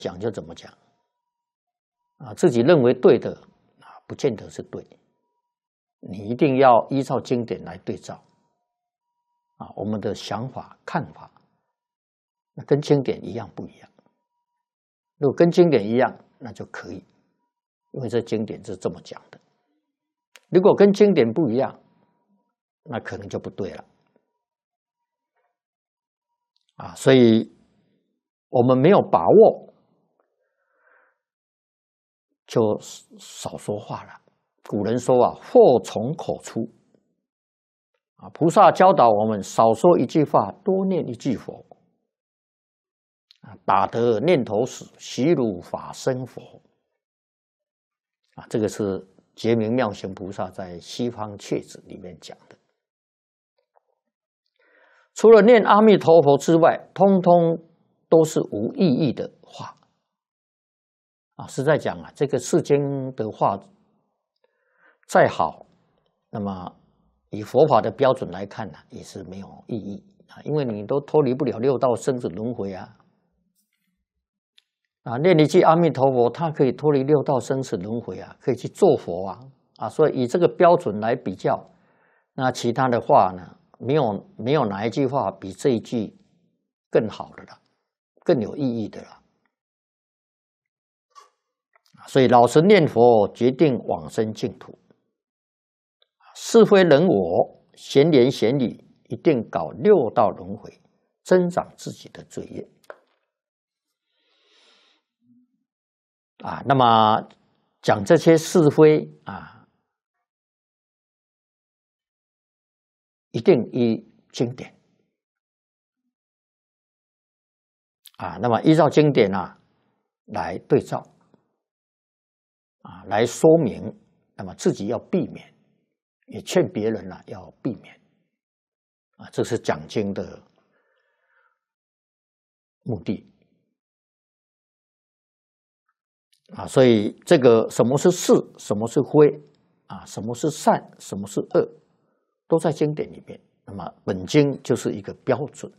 讲就怎么讲啊，自己认为对的啊，不见得是对。你一定要依照经典来对照啊，我们的想法、看法，那跟经典一样不一样？如果跟经典一样，那就可以，因为这经典是这么讲的。如果跟经典不一样，那可能就不对了啊。所以我们没有把握，就少说话了。古人说啊，祸从口出啊。菩萨教导我们少说一句话，多念一句佛啊。打得念头死，习如法身佛啊。这个是觉明妙行菩萨在《西方阙子》里面讲的。除了念阿弥陀佛之外，通通都是无意义的话啊。实在讲啊，这个世间的话再好，那么以佛法的标准来看呢，也是没有意义啊，因为你都脱离不了六道生死轮回啊。啊，念一句阿弥陀佛，它可以脱离六道生死轮回啊，可以去做佛啊。所以以这个标准来比较，那其他的话呢，没有哪一句话比这一句更好的了，更有意义的了。所以老实念佛，决定往生净土。是非人我，闲言闲语，一定搞六道轮回，增长自己的罪业啊。那么讲这些是非啊，一定依经典啊。那么依照经典啊来对照啊，来说明，那么自己要避免，也劝别人啊要避免啊。这是讲经的目的啊。所以这个什么是是，什么是非啊，什么是善，什么是恶，都在经典里面。那么本经就是一个标准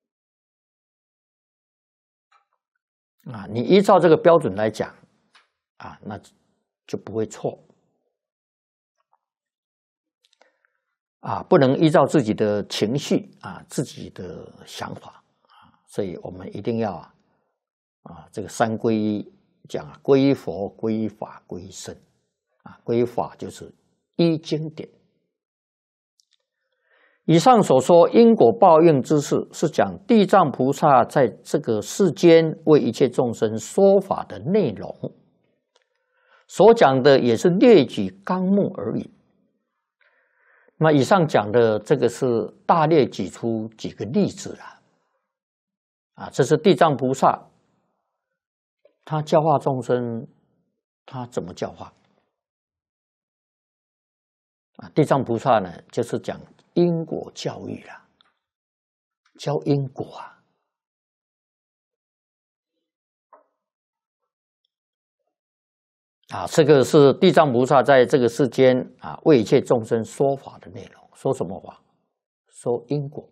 啊，你依照这个标准来讲啊，那就不会错啊。不能依照自己的情绪啊，自己的想法啊。所以我们一定要这个三皈依讲啊，皈依佛、皈依法、皈依僧啊。皈依法就是依经典。以上所说因果报应之事，是讲地藏菩萨在这个世间为一切众生说法的内容，所讲的也是列举纲目而已。那么以上讲的这个是大略举出几个例子了啊。这是地藏菩萨他教化众生，他怎么教化啊？地藏菩萨呢，就是讲因果教育啦，教因果啊。这个是地藏菩萨在这个世间啊，为一切众生说法的内容。说什么法？说因果，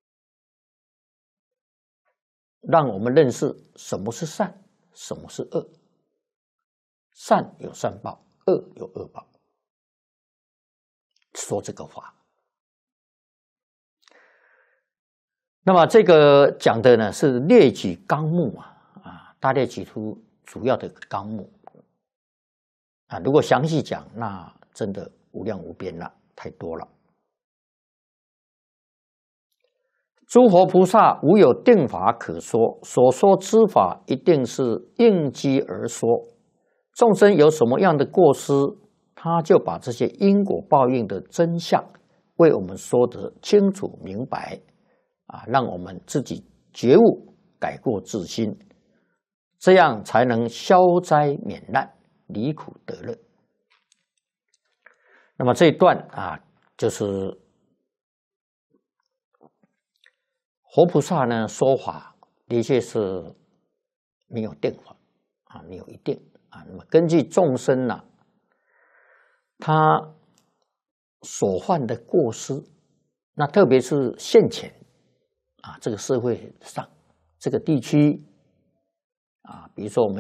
让我们认识什么是善，什么是恶。善有善报，恶有恶报。说这个法。那么这个讲的呢是列举纲目大略举出主要的纲目啊。如果详细讲，那真的无量无边了，太多了。诸佛菩萨无有定法可说，所说之法一定是应机而说。众生有什么样的过失，他就把这些因果报应的真相为我们说得清楚明白让我们自己觉悟，改过自新，这样才能消灾免难，离苦得乐。那么这一段就是活菩萨呢说法的确是没有定法没有一定那么根据众生他所犯的过失，那特别是现前这个社会上这个地区啊，比如说我们